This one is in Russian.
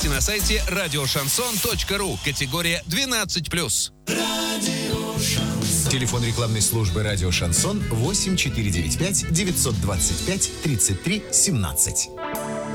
на сайте радиошансон.ру. Категория 12+. Телефон рекламной службы «Радио Шансон» 8495 925 33 17.